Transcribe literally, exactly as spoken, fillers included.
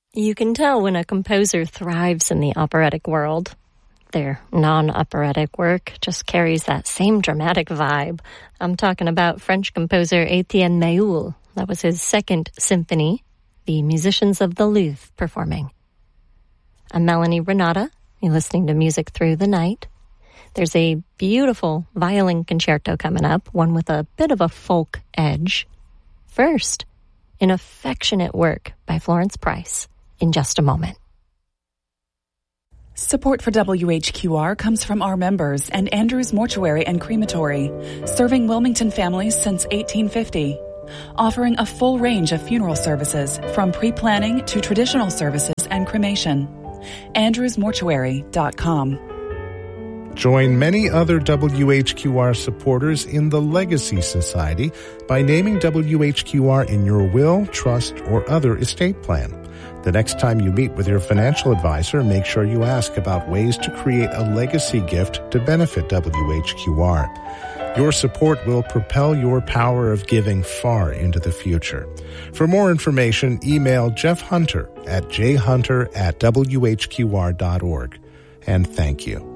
You can tell when a composer thrives in the operatic world. Their non-operatic work just carries that same dramatic vibe. I'm talking about French composer Etienne Méhul. That was his second symphony, the Musicians of the Louvre performing. I'm Melanie Renata. You're listening to Music Through the Night. There's a beautiful violin concerto coming up, one with a bit of a folk edge. First, an affectionate work by Florence Price in just a moment. Support for W H Q R comes from our members and Andrews Mortuary and Crematory, serving Wilmington families since eighteen fifty. Offering a full range of funeral services, from pre-planning to traditional services and cremation. andrews mortuary dot com. Join many other W H Q R supporters in the Legacy Society by naming W H Q R in your will, trust, or other estate plan. The next time you meet with your financial advisor, make sure you ask about ways to create a legacy gift to benefit W H Q R. Your support will propel your power of giving far into the future. For more information, email Jeff Hunter at j hunter at w h q r dot org. And thank you.